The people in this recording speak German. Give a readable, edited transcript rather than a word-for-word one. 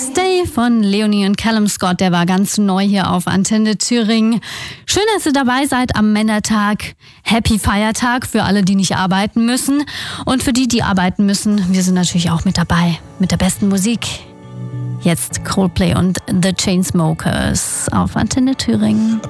Stay von Leonie und Callum Scott, der war ganz neu hier auf Antenne Thüringen. Schön, dass ihr dabei seid am Männertag. Happy Feiertag für alle, die nicht arbeiten müssen. Und für die, die arbeiten müssen, wir sind natürlich auch mit dabei. Mit der besten Musik. Jetzt Coldplay und The Chainsmokers auf Antenne Thüringen.